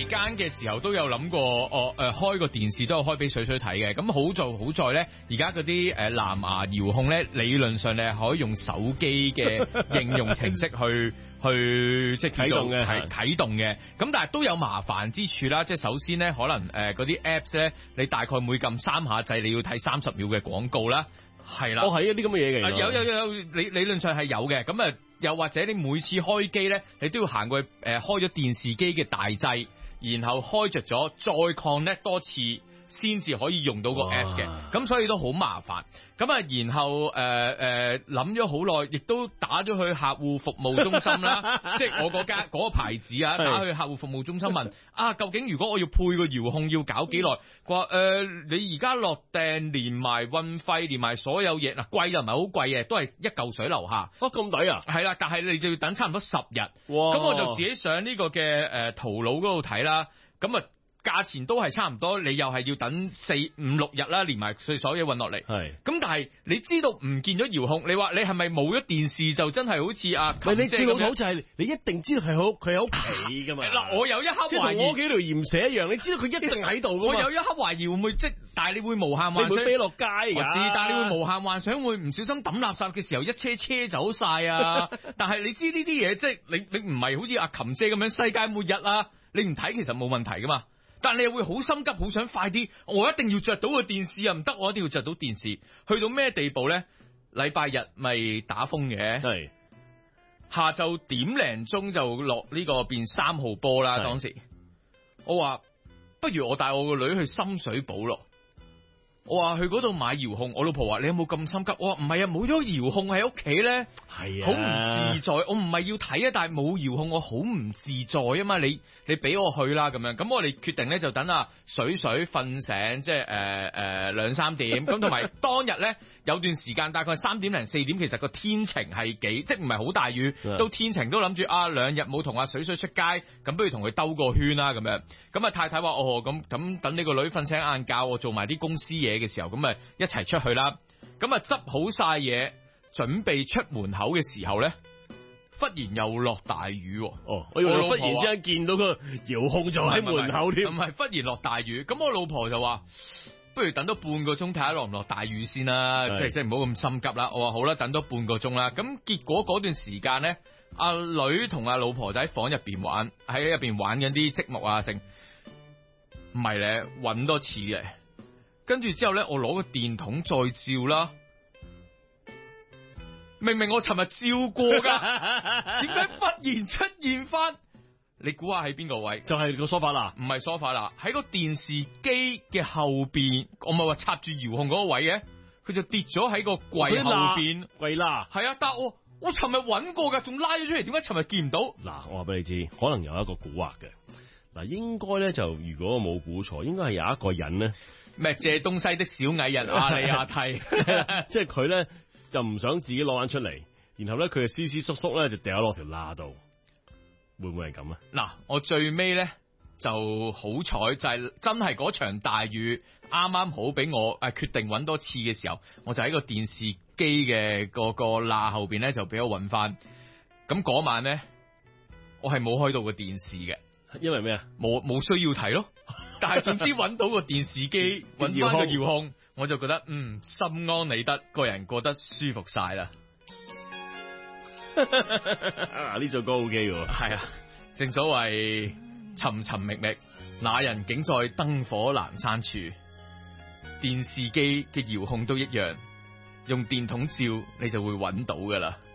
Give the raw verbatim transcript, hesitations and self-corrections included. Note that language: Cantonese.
間嘅時候都有諗過，哦誒、呃、開個電視都有開俾水水睇嘅。咁好在好在咧，而家嗰啲誒藍牙遙控咧，理論上你係可以用手機嘅應用程式去去即係啟動嘅， 係啟動嘅。咁但係都有麻煩之處啦。即係首先咧，可能誒嗰啲 apps 咧，你大概每撳三下掣，你要睇三十秒嘅廣告啦。係啦， 哦係一啲咁嘅嘢嘅， 有有有理理論上係有嘅。咁啊，又或者你每次開機咧，你都要行過去誒、呃、開咗電視機嘅大掣，然後開着咗再 connect 多次，先至可以用到個 apps 嘅。咁所以都好麻煩。咁啊，然後誒誒諗咗好耐，亦都打咗去客戶服務中心啦，即係我嗰間嗰個牌子啊，打去客戶服務中心問啊，究竟如果我要配個遙控要搞幾耐？佢話誒，你而家落訂連埋運費，連埋所有嘢嗱，貴又唔係好貴嘅，都係一嚿水樓下。 哦，咁抵啊！ 係啦，但係你就要等差唔多十日。 哇！ 咁我就自己上呢個嘅誒淘寶嗰度睇啦。咁啊。價錢都係差唔多，你又係要等四五六日啦，連埋佢所有嘢運落嚟。係，咁但係你知道唔見咗遙控，你話你係咪冇咗電視就真係好似啊？ 唔係你最老土就係你一定知道係好佢喺屋企噶嘛。 嗱，我有一刻懷疑， 即係同我屋企條鹽蛇一樣，你知道佢一定喺度噶嘛。 我有一刻懷疑會唔會即，但係你會無限幻想， 你會飛落街㗎。 我知，但係你會無限幻想會唔小心抌垃圾嘅時候一車車走晒啊！但係你知呢啲嘢即係你你唔係好似阿琴姐咁樣世界末日啊，你唔睇其實冇問題噶嘛。但你又會好心急，好想快啲，我一定要着到個電視啊！唔得，我一定要着到電視。去到咩地步咧？禮拜日咪打風嘅，係下晝點零鐘就落呢個變三號波啦。當時我話不如我帶我個女去深水埗咯。我話去嗰度買遙控，我老婆話你有冇咁心急？我話唔係啊，冇咗遙控喺屋企咧，係啊，好唔自在。我唔係要睇啊，但係冇遙控我好唔自在啊嘛。你你俾我去啦咁樣，咁我哋決定咧就等啊水水瞓醒，即係誒誒兩三點。咁同埋當日咧有段時間大概三點零四點，其實個天晴係幾，即係唔係好大雨，都天晴，都諗住啊兩日冇同阿水水出街，咁不如同佢兜個圈啦咁樣。咁啊太太話哦咁咁等你個女瞓醒晏覺，我做埋啲公司嘢嘅時候，咁啊一齊出去啦。咁啊執好晒嘢，準備出門口嘅時候咧，忽然又落大雨。哦， 我以為忽然之間見到個遙控就喺門口添， 唔係忽然落大雨。咁我老婆就話，不如等多半個鐘睇下落唔落大雨先啦，即係即係唔好咁心急啦。我話好啦，等多半個鐘啦。咁結果嗰段時間咧，阿女同阿老婆就喺房入邊玩，喺入邊玩緊啲積木啊，成唔係咧，搵多次嘅。跟住之後咧，我攞個電筒再照啦。明明我尋日照過噶，點解忽然出現翻？你估下喺邊個位？ 就係個梳化啦， 唔係梳化啦，喺個電視機嘅後邊。我咪話插住遙控嗰個位嘅，佢就跌咗喺個櫃後邊。 櫃啦， 係啊，但係我我尋日搵過噶，仲拉咗出嚟，點解尋日見唔到？ 嗱，我話俾你知，可能有一個蠱惑嘅。嗱，應該咧就如果我冇估錯，應該係有一個人咧。 咩借東西的小矮人阿里亞蒂， 即係佢咧就唔想自己攞翻出嚟，然後咧佢嘅斯斯縮縮咧就掉咗落條罅度，會唔會係咁啊？ 嗱，我最尾咧就好彩就係、是、真係嗰場大雨啱啱好俾我誒、啊、決定揾多次嘅時候，我就喺個電視機嘅個個罅後邊咧就俾我揾翻。咁嗰晚咧我係冇開到個電視嘅， 因為咩啊？ 冇冇需要睇咯。但係總之揾到個電視機，揾翻個遙控，我就覺得嗯心安理得，個人過得舒服晒啦。 啊，呢首歌 OK 嘅， 係啊，正所謂尋尋覓覓，那人竟在燈火闌珊處。電視機嘅遙控都一樣，用電筒照你就會揾到噶啦。